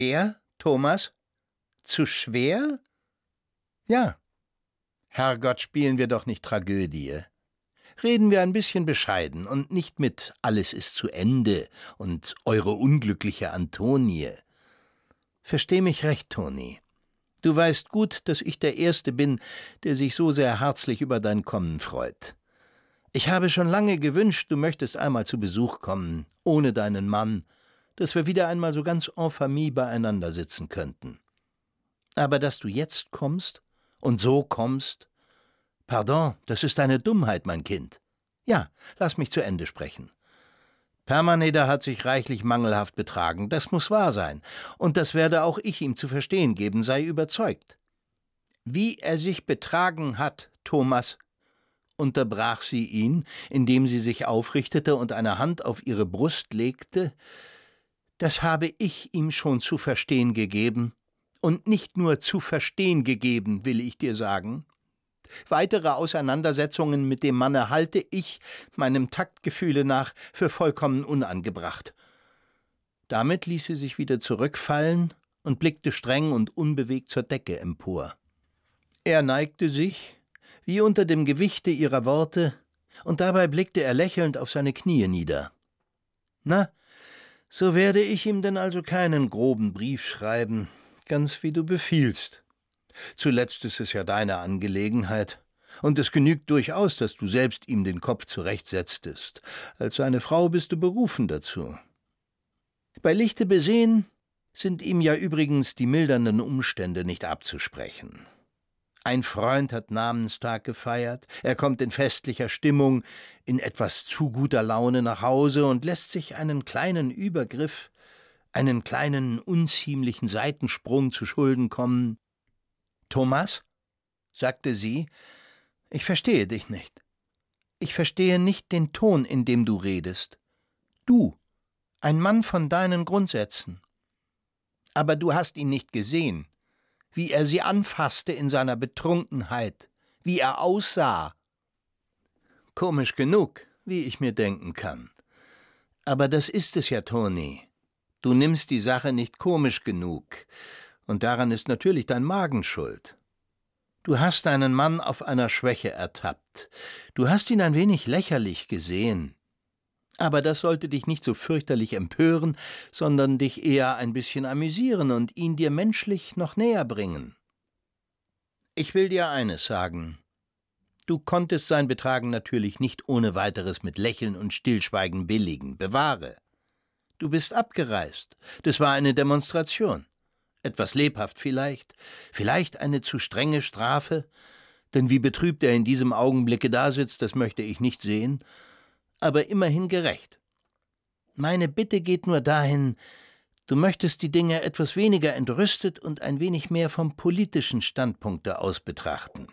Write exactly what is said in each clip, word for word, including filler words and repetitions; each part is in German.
Er, Thomas? Zu schwer? Ja. Herrgott, spielen wir doch nicht Tragödie. Reden wir ein bisschen bescheiden und nicht mit »alles ist zu Ende« und »eure unglückliche Antonie«. Versteh mich recht, Toni. Du weißt gut, dass ich der Erste bin, der sich so sehr herzlich über dein Kommen freut. Ich habe schon lange gewünscht, du möchtest einmal zu Besuch kommen, ohne deinen Mann, dass wir wieder einmal so ganz en famille beieinander sitzen könnten. Aber dass du jetzt kommst und so kommst, pardon, das ist eine Dummheit, mein Kind. Ja, lass mich zu Ende sprechen. Permaneder hat sich reichlich mangelhaft betragen, das muss wahr sein, und das werde auch ich ihm zu verstehen geben, sei überzeugt. Wie er sich betragen hat, Thomas, unterbrach sie ihn, indem sie sich aufrichtete und eine Hand auf ihre Brust legte, das habe ich ihm schon zu verstehen gegeben, und nicht nur zu verstehen gegeben, will ich dir sagen. Weitere Auseinandersetzungen mit dem Manne halte ich, meinem Taktgefühle nach, für vollkommen unangebracht. Damit ließ sie sich wieder zurückfallen und blickte streng und unbewegt zur Decke empor. Er neigte sich, wie unter dem Gewichte ihrer Worte, und dabei blickte er lächelnd auf seine Knie nieder. »Na, so werde ich ihm denn also keinen groben Brief schreiben, ganz wie du befiehlst. Zuletzt ist es ja deine Angelegenheit, und es genügt durchaus, dass du selbst ihm den Kopf zurechtsetztest. Als seine Frau bist du berufen dazu. Bei Lichte besehen sind ihm ja übrigens die mildernden Umstände nicht abzusprechen. Ein Freund hat Namenstag gefeiert, er kommt in festlicher Stimmung, in etwas zu guter Laune nach Hause und lässt sich einen kleinen Übergriff, einen kleinen unziemlichen Seitensprung zu Schulden kommen. »Thomas«, sagte sie, »ich verstehe dich nicht. Ich verstehe nicht den Ton, in dem du redest. Du, ein Mann von deinen Grundsätzen. Aber du hast ihn nicht gesehen, wie er sie anfasste in seiner Betrunkenheit, wie er aussah. Komisch genug, wie ich mir denken kann. Aber das ist es ja, Toni. Du nimmst die Sache nicht komisch genug, und daran ist natürlich dein Magen schuld. Du hast deinen Mann auf einer Schwäche ertappt. Du hast ihn ein wenig lächerlich gesehen. Aber das sollte dich nicht so fürchterlich empören, sondern dich eher ein bisschen amüsieren und ihn dir menschlich noch näher bringen. Ich will dir eines sagen. Du konntest sein Betragen natürlich nicht ohne weiteres mit Lächeln und Stillschweigen billigen. Bewahre. Du bist abgereist. Das war eine Demonstration. Etwas lebhaft vielleicht, vielleicht eine zu strenge Strafe, denn wie betrübt er in diesem Augenblicke dasitzt, das möchte ich nicht sehen, aber immerhin gerecht. Meine Bitte geht nur dahin, du möchtest die Dinge etwas weniger entrüstet und ein wenig mehr vom politischen Standpunkte aus betrachten.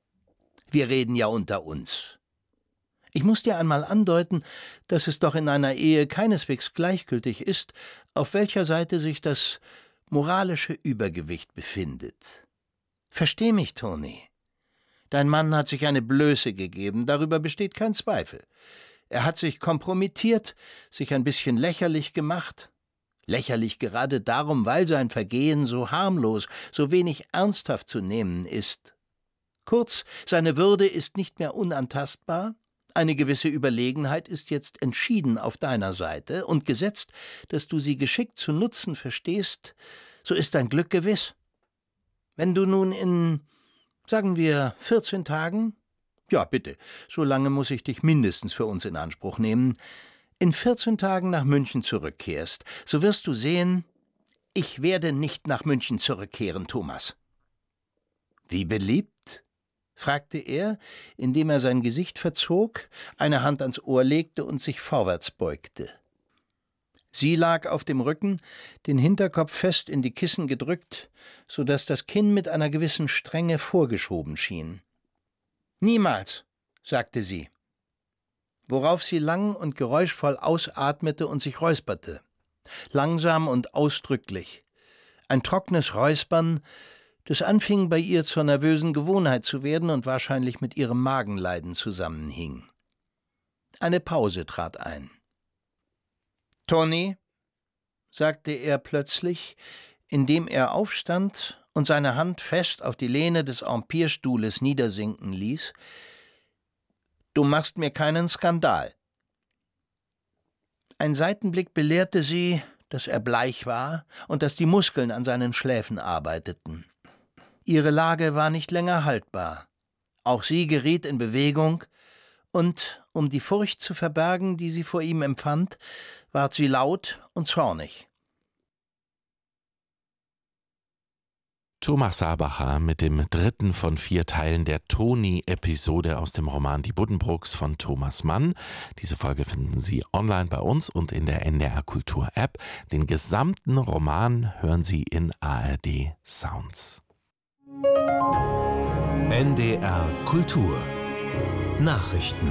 Wir reden ja unter uns. Ich muss dir einmal andeuten, dass es doch in einer Ehe keineswegs gleichgültig ist, auf welcher Seite sich das moralische Übergewicht befindet. Versteh mich, Toni. Dein Mann hat sich eine Blöße gegeben, darüber besteht kein Zweifel. Er hat sich kompromittiert, sich ein bisschen lächerlich gemacht. Lächerlich gerade darum, weil sein Vergehen so harmlos, so wenig ernsthaft zu nehmen ist. Kurz, seine Würde ist nicht mehr unantastbar. Eine gewisse Überlegenheit ist jetzt entschieden auf deiner Seite, und gesetzt, dass du sie geschickt zu nutzen verstehst, so ist dein Glück gewiss. Wenn du nun in, sagen wir, vierzehn Tagen, ja bitte, so lange muss ich dich mindestens für uns in Anspruch nehmen, in vierzehn Tagen nach München zurückkehrst, so wirst du sehen, ich werde nicht nach München zurückkehren, Thomas. Wie beliebt? Fragte er, indem er sein Gesicht verzog, eine Hand ans Ohr legte und sich vorwärts beugte. Sie lag auf dem Rücken, den Hinterkopf fest in die Kissen gedrückt, so dass das Kinn mit einer gewissen Strenge vorgeschoben schien. »Niemals«, sagte sie, worauf sie lang und geräuschvoll ausatmete und sich räusperte, langsam und ausdrücklich, ein trockenes Räuspern, das anfing bei ihr zur nervösen Gewohnheit zu werden und wahrscheinlich mit ihrem Magenleiden zusammenhing. Eine Pause trat ein. »Toni«, sagte er plötzlich, indem er aufstand und seine Hand fest auf die Lehne des Empirstuhles niedersinken ließ: »Du machst mir keinen Skandal.« Ein Seitenblick belehrte sie, dass er bleich war und dass die Muskeln an seinen Schläfen arbeiteten. Ihre Lage war nicht länger haltbar. Auch sie geriet in Bewegung, und, um die Furcht zu verbergen, die sie vor ihm empfand, ward sie laut und zornig. Thomas Sabacher mit dem dritten von vier Teilen der Toni-Episode aus dem Roman Die Buddenbrooks von Thomas Mann. Diese Folge finden Sie online bei uns und in der N D R Kultur App. Den gesamten Roman hören Sie in A R D Sounds. N D R Kultur Nachrichten.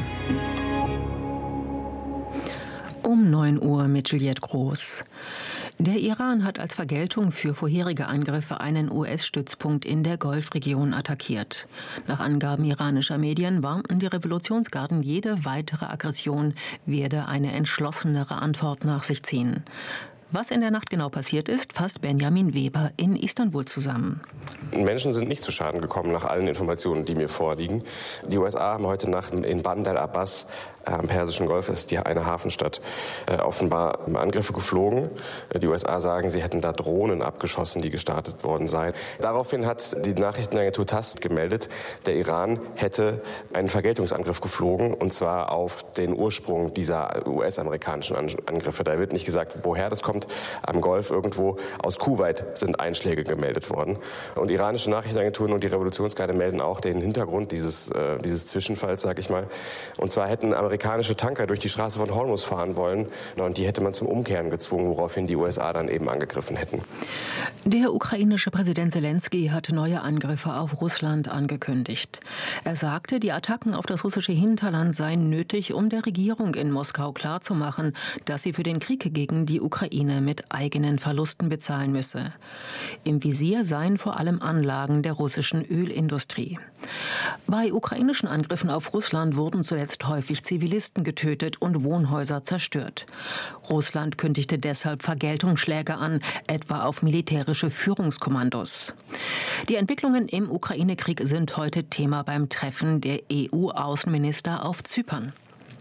Um neun Uhr mit Juliette Groß. Der Iran hat als Vergeltung für vorherige Angriffe einen U S-Stützpunkt in der Golfregion attackiert. Nach Angaben iranischer Medien warnten die Revolutionsgarden, jede weitere Aggression werde eine entschlossenere Antwort nach sich ziehen. Was in der Nacht genau passiert ist, fasst Benjamin Weber in Istanbul zusammen. Menschen sind nicht zu Schaden gekommen, nach allen Informationen, die mir vorliegen. Die U S A haben heute Nacht in Bandar Abbas am Persischen Golf, ist die eine Hafenstadt, äh, offenbar Angriffe geflogen. Die U S A sagen, sie hätten da Drohnen abgeschossen, die gestartet worden seien. Daraufhin hat die Nachrichtenagentur TASS gemeldet, der Iran hätte einen Vergeltungsangriff geflogen, und zwar auf den Ursprung dieser U S-amerikanischen Angriffe. Da wird nicht gesagt, woher das kommt. Am Golf irgendwo aus Kuwait sind Einschläge gemeldet worden. Und iranische Nachrichtenagenturen und die Revolutionsgarde melden auch den Hintergrund dieses, äh, dieses Zwischenfalls, sag ich mal. Und zwar hätten amerikanische Tanker durch die Straße von Hormuz fahren wollen, und die hätte man zum Umkehren gezwungen, woraufhin die U S A dann eben angegriffen hätten. Der ukrainische Präsident Zelensky hatte neue Angriffe auf Russland angekündigt. Er sagte, die Attacken auf das russische Hinterland seien nötig, um der Regierung in Moskau klarzumachen, dass sie für den Krieg gegen die Ukraine mit eigenen Verlusten bezahlen müsse. Im Visier seien vor allem Anlagen der russischen Ölindustrie. Bei ukrainischen Angriffen auf Russland wurden zuletzt häufig Zivilisten getötet und Wohnhäuser zerstört. Russland kündigte deshalb Vergeltungsschläge an, etwa auf militärische Führungskommandos. Die Entwicklungen im Ukraine-Krieg sind heute Thema beim Treffen der E U-Außenminister auf Zypern.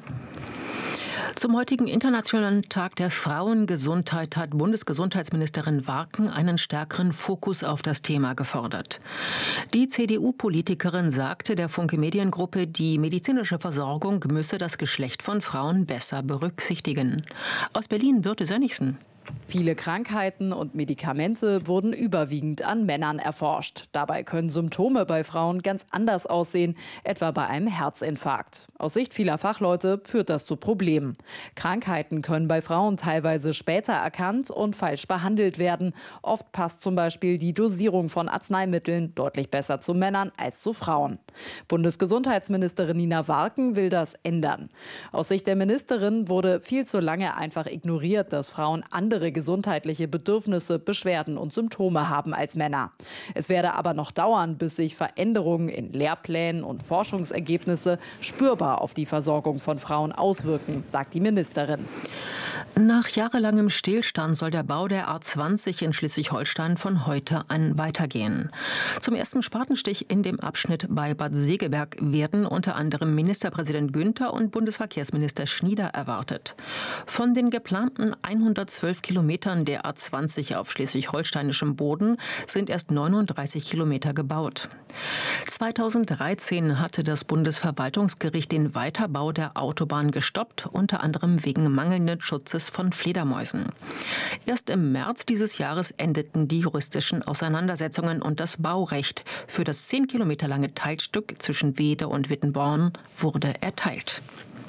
Zum heutigen Internationalen Tag der Frauengesundheit hat Bundesgesundheitsministerin Warken einen stärkeren Fokus auf das Thema gefordert. Die C D U-Politikerin sagte der Funke Mediengruppe, die medizinische Versorgung müsse das Geschlecht von Frauen besser berücksichtigen. Aus Berlin, Birte Sönnigsen. Viele Krankheiten und Medikamente wurden überwiegend an Männern erforscht. Dabei können Symptome bei Frauen ganz anders aussehen, etwa bei einem Herzinfarkt. Aus Sicht vieler Fachleute führt das zu Problemen. Krankheiten können bei Frauen teilweise später erkannt und falsch behandelt werden. Oft passt zum Beispiel die Dosierung von Arzneimitteln deutlich besser zu Männern als zu Frauen. Bundesgesundheitsministerin Nina Warken will das ändern. Aus Sicht der Ministerin wurde viel zu lange einfach ignoriert, dass Frauen andere andere gesundheitliche Bedürfnisse, Beschwerden und Symptome haben als Männer. Es werde aber noch dauern, bis sich Veränderungen in Lehrplänen und Forschungsergebnisse spürbar auf die Versorgung von Frauen auswirken, sagt die Ministerin. Nach jahrelangem Stillstand soll der Bau der A zwanzig in Schleswig-Holstein von heute an weitergehen. Zum ersten Spatenstich in dem Abschnitt bei Bad Segeberg werden unter anderem Ministerpräsident Günther und Bundesverkehrsminister Schnieder erwartet. Von den geplanten hundertzwölf Kilometern der A zwanzig auf schleswig-holsteinischem Boden sind erst neununddreißig Kilometer gebaut. zweitausenddreizehn hatte das Bundesverwaltungsgericht den Weiterbau der Autobahn gestoppt, unter anderem wegen mangelnden Schutzes von Fledermäusen. Erst im März dieses Jahres endeten die juristischen Auseinandersetzungen und das Baurecht für das zehn Kilometer lange Teilstück zwischen Weede und Wittenborn wurde erteilt.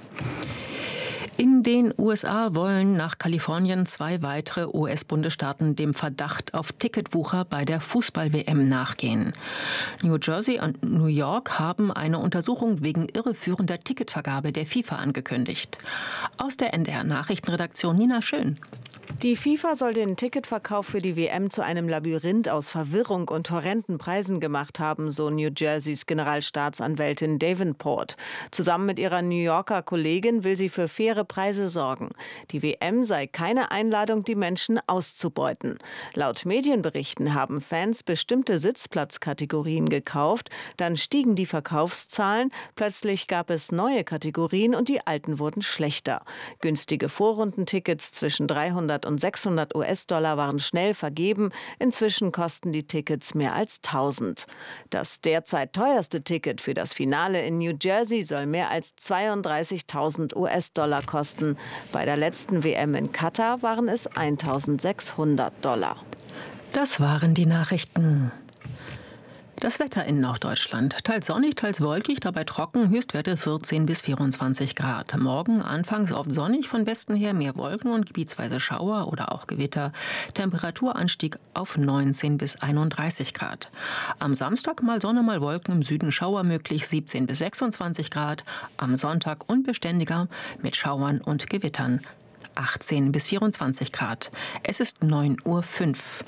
In den U S A wollen nach Kalifornien zwei weitere U S-Bundesstaaten dem Verdacht auf Ticketwucher bei der Fußball-W M nachgehen. New Jersey und New York haben eine Untersuchung wegen irreführender Ticketvergabe der FIFA angekündigt. Aus der N D R-Nachrichtenredaktion Nina Schön. Die FIFA soll den Ticketverkauf für die W M zu einem Labyrinth aus Verwirrung und horrenden Preisen gemacht haben, so New Jerseys Generalstaatsanwältin Davenport. Zusammen mit ihrer New Yorker Kollegin will sie für faire Preise sorgen. Die W M sei keine Einladung, die Menschen auszubeuten. Laut Medienberichten haben Fans bestimmte Sitzplatzkategorien gekauft, dann stiegen die Verkaufszahlen, plötzlich gab es neue Kategorien und die alten wurden schlechter. Günstige Vorrundentickets zwischen dreihundert und sechshundert US-Dollar waren schnell vergeben. Inzwischen kosten die Tickets mehr als tausend. Das derzeit teuerste Ticket für das Finale in New Jersey soll mehr als zweiunddreißigtausend US-Dollar kosten. Bei der letzten W M in Katar waren es eintausendsechshundert Dollar. Das waren die Nachrichten. Das Wetter in Norddeutschland. Teils sonnig, teils wolkig, dabei trocken, Höchstwerte vierzehn bis vierundzwanzig Grad. Morgen anfangs oft sonnig, von Westen her mehr Wolken und gebietsweise Schauer oder auch Gewitter. Temperaturanstieg auf neunzehn bis einunddreißig Grad. Am Samstag mal Sonne, mal Wolken, im Süden Schauer möglich, siebzehn bis sechsundzwanzig Grad. Am Sonntag unbeständiger mit Schauern und Gewittern, achtzehn bis vierundzwanzig Grad. Es ist neun Uhr fünf.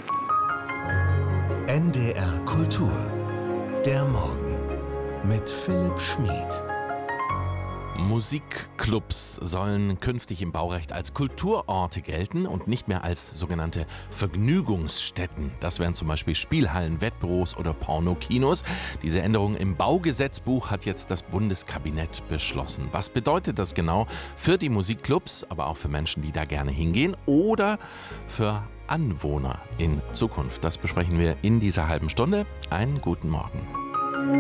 N D R Kultur. Der Morgen mit Philipp Schmid. Musikclubs sollen künftig im Baurecht als Kulturorte gelten und nicht mehr als sogenannte Vergnügungsstätten. Das wären zum Beispiel Spielhallen, Wettbüros oder Pornokinos. Diese Änderung im Baugesetzbuch hat jetzt das Bundeskabinett beschlossen. Was bedeutet das genau für die Musikclubs, aber auch für Menschen, die da gerne hingehen oder für Anwohner in Zukunft? Das besprechen wir in dieser halben Stunde. Einen guten Morgen.